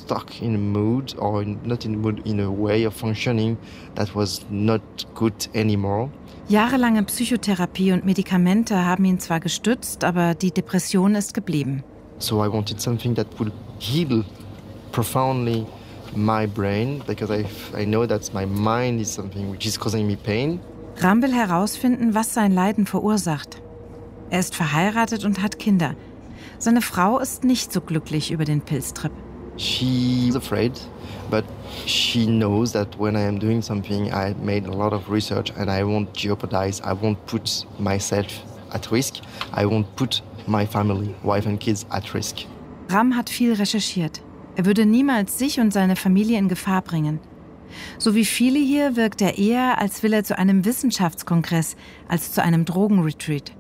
stuck in a mood or not in a mood, in a way of functioning that was not good anymore. Jahrelange Psychotherapie und Medikamente haben ihn zwar gestützt, aber die Depression ist geblieben. So I wanted something that would heal profoundly my brain, because I know that my mind is something which is causing me pain. Ram will herausfinden, was sein Leiden verursacht. Er ist verheiratet und hat Kinder. Seine Frau ist nicht so glücklich über den Pilztrip. She's afraid, but she knows that when I am doing something, I made a lot of research and I won't jeopardize, I won't put myself at risk, I won't put my family, wife and kids at risk. Ram hat viel recherchiert. Er würde niemals sich und seine Familie in Gefahr bringen. So wie viele hier wirkt er eher, als will er zu einem Wissenschaftskongress, als zu einem Drogenretreat.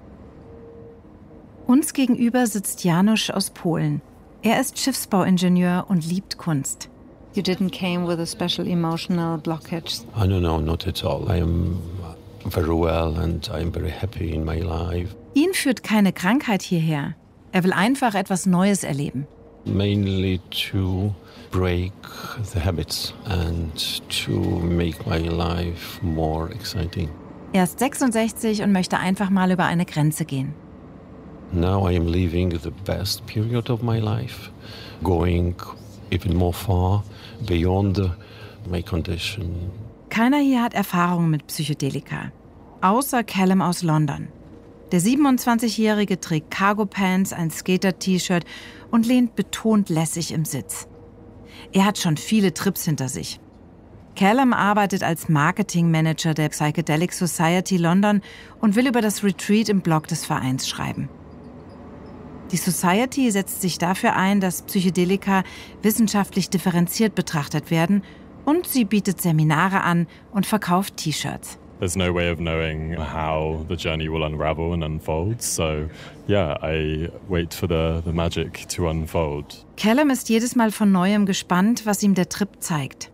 Uns gegenüber sitzt Janusz aus Polen. Er ist Schiffsbauingenieur und liebt Kunst. You didn't came with a special emotional blockage? No, not at all. I am very well and I am very happy in my life. Ihn führt keine Krankheit hierher. Er will einfach etwas Neues erleben. Mainly to break the habits and to make my life more exciting. Er ist 66 und möchte einfach mal über eine Grenze gehen. Now I am living the best period of my life, going even more far beyond my condition. Keiner hier hat Erfahrung mit Psychedelika, außer Callum aus London. Der 27-Jährige trägt Cargo-Pants, ein Skater-T-Shirt und lehnt betont lässig im Sitz. Er hat schon viele Trips hinter sich. Callum arbeitet als Marketingmanager der Psychedelic Society London und will über das Retreat im Blog des Vereins schreiben. Die Society setzt sich dafür ein, dass Psychedelika wissenschaftlich differenziert betrachtet werden, und sie bietet Seminare an und verkauft T-Shirts. There's no way of knowing how the journey will unravel and unfold. So, yeah, I wait for the magic to unfold. Callum ist jedes Mal von Neuem gespannt, was ihm der Trip zeigt.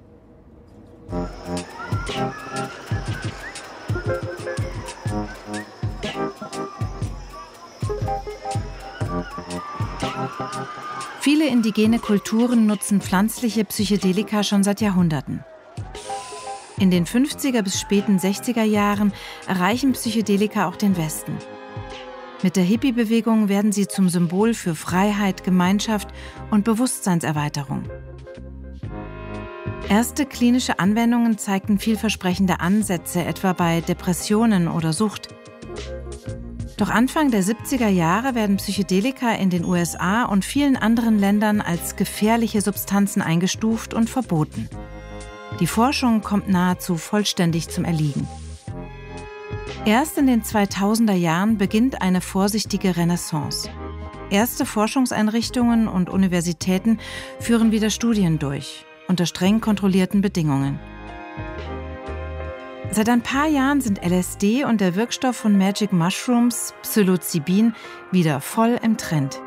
Viele indigene Kulturen nutzen pflanzliche Psychedelika schon seit Jahrhunderten. In den 50er bis späten 60er Jahren erreichen Psychedelika auch den Westen. Mit der Hippie-Bewegung werden sie zum Symbol für Freiheit, Gemeinschaft und Bewusstseinserweiterung. Erste klinische Anwendungen zeigten vielversprechende Ansätze, etwa bei Depressionen oder Sucht. Doch Anfang der 70er Jahre werden Psychedelika in den USA und vielen anderen Ländern als gefährliche Substanzen eingestuft und verboten. Die Forschung kommt nahezu vollständig zum Erliegen. Erst in den 2000er Jahren beginnt eine vorsichtige Renaissance. Erste Forschungseinrichtungen und Universitäten führen wieder Studien durch, unter streng kontrollierten Bedingungen. Seit ein paar Jahren sind LSD und der Wirkstoff von Magic Mushrooms, Psilocybin, wieder voll im Trend.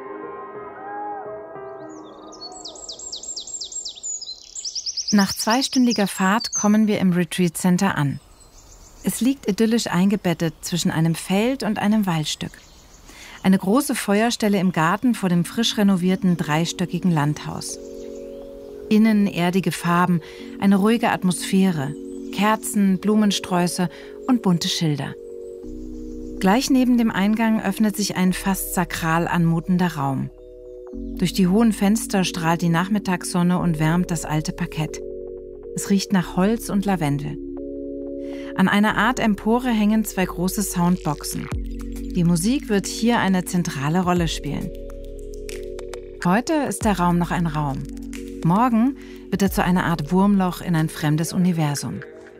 Nach 2-stündiger Fahrt kommen wir im Retreat Center an. Es liegt idyllisch eingebettet zwischen einem Feld und einem Waldstück. Eine große Feuerstelle im Garten vor dem frisch renovierten 3-stöckigen Landhaus. Innen erdige Farben, eine ruhige Atmosphäre, Kerzen, Blumensträuße und bunte Schilder. Gleich neben dem Eingang öffnet sich ein fast sakral anmutender Raum. Durch die hohen Fenster strahlt die Nachmittagssonne und wärmt das alte Parkett. Es riecht nach Holz und Lavendel. An einer Art Empore hängen 2 große Soundboxen. Die Musik wird hier eine zentrale Rolle spielen. Heute ist der Raum noch ein Raum. Morgen wird er zu einer Art Wurmloch in ein fremdes Universum.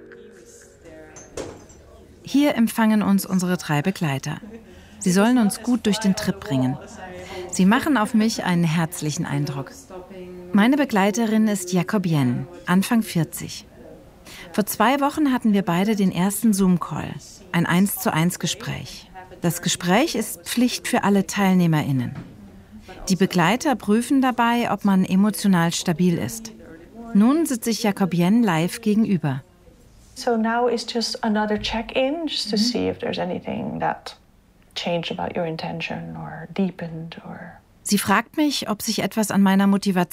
Hier empfangen uns unsere 3 Begleiter. Sie sollen uns gut durch den Trip bringen. Sie machen auf mich einen herzlichen Eindruck. Meine Begleiterin ist Jacobienne, Anfang 40. Vor 2 Wochen hatten wir beide den ersten Zoom-Call, ein 1:1 Gespräch. Das Gespräch ist Pflicht für alle TeilnehmerInnen. Die Begleiter prüfen dabei, ob man emotional stabil ist. Nun sitze ich Jacobienne live gegenüber. So now is just another check-in, just to see if there's anything that changed about your intention or deepened or... Sie fragt mich, ob sich etwas an meiner Motivation